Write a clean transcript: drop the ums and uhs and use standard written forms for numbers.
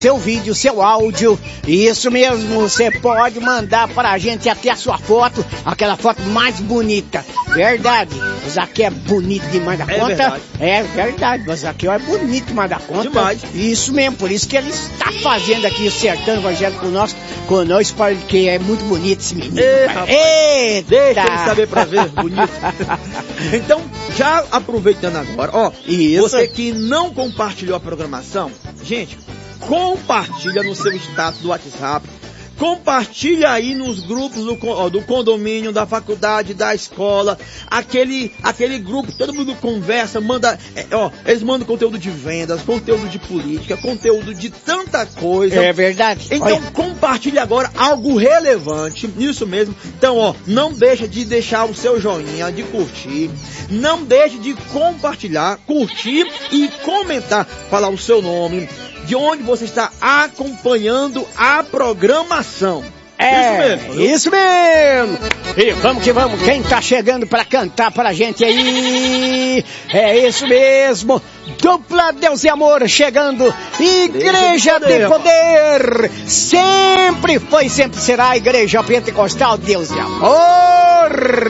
seu vídeo, seu áudio, isso mesmo, você pode mandar pra gente até a sua foto, aquela foto mais bonita, verdade, o Zaqueu é bonito demais da conta, verdade. É verdade, o Zaqueu é bonito demais da conta, demais. Isso mesmo, por isso que ele está fazendo aqui o Sertão Evangélico conosco, porque é muito bonito esse menino. Eita! Deixa ele saber pra ver, bonito. Então, já aproveitando agora, ó, isso. Você que não compartilhou a programação, gente, compartilha no seu status do WhatsApp, compartilha aí nos grupos do condomínio, da faculdade, da escola, aquele grupo, todo mundo conversa, manda, eles mandam conteúdo de vendas, conteúdo de política, conteúdo de tanta coisa. É verdade. Então compartilha agora algo relevante, isso mesmo. Então, não deixa de deixar o seu joinha, de curtir, não deixe de compartilhar, curtir e comentar, falar o seu nome, de onde você está acompanhando a programação. Isso mesmo. E vamos que vamos, quem tá chegando pra cantar pra gente aí, é isso mesmo, Dupla Deus e Amor chegando, Igreja de Poder, sempre foi, sempre será Igreja Pentecostal Deus e Amor.